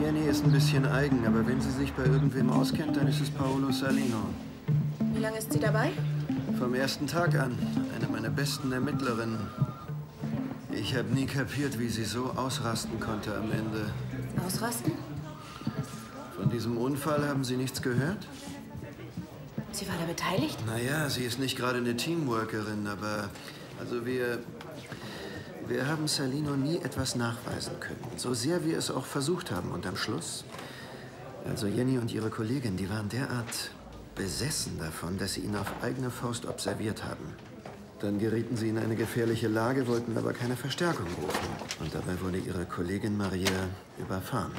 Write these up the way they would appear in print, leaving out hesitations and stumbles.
Jenny ist ein bisschen eigen, aber wenn sie sich bei irgendwem auskennt, dann ist es Paolo Salino. Wie lange ist sie dabei? Vom ersten Tag an. Eine meiner besten Ermittlerinnen. Ich habe nie kapiert, wie sie so ausrasten konnte am Ende. Ausrasten? Von diesem Unfall haben Sie nichts gehört? Sie war da beteiligt? Naja, sie ist nicht gerade eine Teamworkerin, aber... Also wir haben Salino nie etwas nachweisen können. So sehr wir es auch versucht haben. Und am Schluss... Also Jenny und ihre Kollegin, die waren derart besessen davon, dass sie ihn auf eigene Faust observiert haben. Dann gerieten sie in eine gefährliche Lage, wollten aber keine Verstärkung rufen. Und dabei wurde ihre Kollegin Maria überfahren.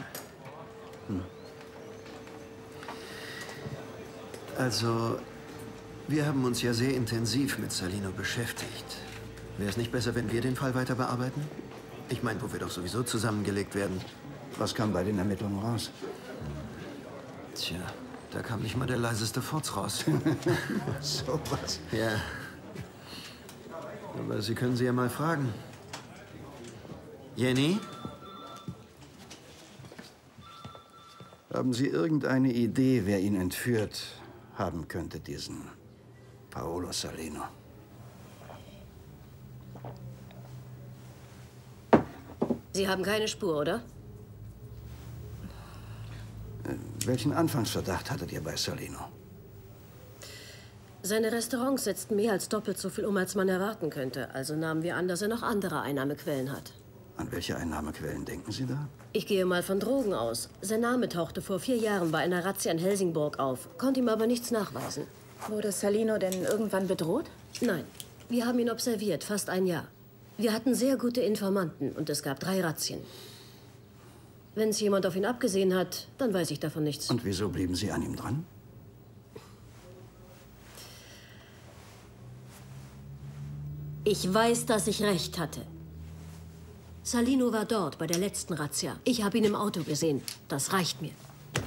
Also, wir haben uns ja sehr intensiv mit Salino beschäftigt. Wäre es nicht besser, wenn wir den Fall weiter bearbeiten? Ich meine, wo wir doch sowieso zusammengelegt werden. Was kam bei den Ermittlungen raus? Tja, da kam nicht mal der leiseste Furz raus. So was. Ja. Aber Sie können sie ja mal fragen. Jenny? Haben Sie irgendeine Idee, wer ihn entführt haben könnte, diesen Paolo Salino? Sie haben keine Spur, oder? Welchen Anfangsverdacht hattet ihr bei Salino? Seine Restaurants setzten mehr als doppelt so viel um, als man erwarten könnte. Also nahmen wir an, dass er noch andere Einnahmequellen hat. An welche Einnahmequellen denken Sie da? Ich gehe mal von Drogen aus. Sein Name tauchte vor 4 Jahren bei einer Razzia in Helsingborg auf, konnte ihm aber nichts nachweisen. Wurde Salino denn irgendwann bedroht? Nein, wir haben ihn observiert, fast ein Jahr. Wir hatten sehr gute Informanten und es gab 3 Razzien. Wenn es jemand auf ihn abgesehen hat, dann weiß ich davon nichts. Und wieso blieben Sie an ihm dran? Ich weiß, dass ich recht hatte. Salino war dort bei der letzten Razzia. Ich habe ihn im Auto gesehen. Das reicht mir.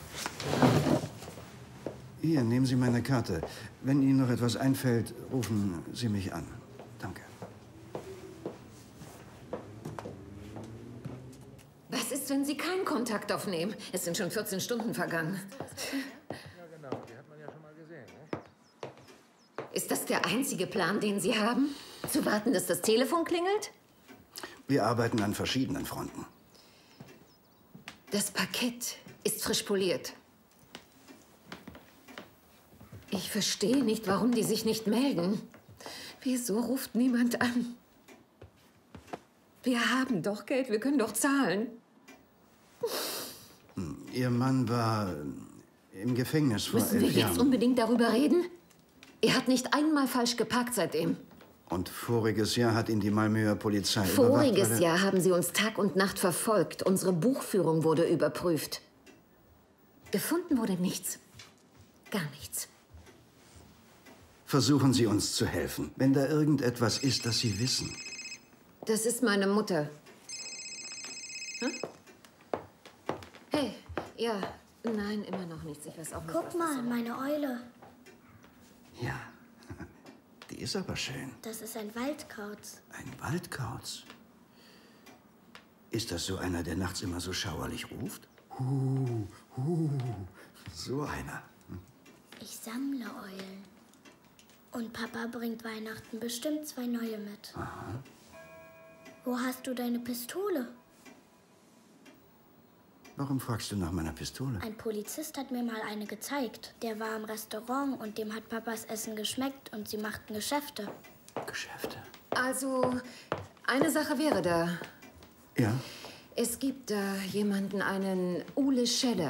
Hier, nehmen Sie meine Karte. Wenn Ihnen noch etwas einfällt, rufen Sie mich an. Danke. Was ist, wenn Sie keinen Kontakt aufnehmen? Es sind schon 14 Stunden vergangen. Ja, genau. Die hat man ja schon mal gesehen, ne? Ist das der einzige Plan, den Sie haben? Zu warten, dass das Telefon klingelt? Wir arbeiten an verschiedenen Fronten. Das Paket ist frisch poliert. Ich verstehe nicht, warum die sich nicht melden. Wieso ruft niemand an? Wir haben doch Geld, wir können doch zahlen. Ihr Mann war im Gefängnis vor 11 Jahren. Müssen wir jetzt unbedingt darüber reden? Er hat nicht einmal falsch geparkt seitdem. Und voriges Jahr hat ihn die Malmöer Polizei Voriges Jahr haben sie uns Tag und Nacht verfolgt. Unsere Buchführung wurde überprüft. Gefunden wurde nichts. Gar nichts. Versuchen Sie uns zu helfen, wenn da irgendetwas ist, das Sie wissen. Das ist meine Mutter. Hm? Hey, ja, nein, immer noch nichts. Ich weiß auch nicht, Guck mal, meine Eule. Ja, die ist aber schön. Das ist ein Waldkauz. Ein Waldkauz. Ist das so einer, der nachts immer so schauerlich ruft? So einer. Ich sammle Eulen. Und Papa bringt Weihnachten bestimmt 2 neue mit. Aha. Wo hast du deine Pistole? Warum fragst du nach meiner Pistole? Ein Polizist hat mir mal eine gezeigt. Der war im Restaurant und dem hat Papas Essen geschmeckt und sie machten Geschäfte. Geschäfte? Also, eine Sache wäre da. Ja? Es gibt da jemanden, einen Ule Scheller.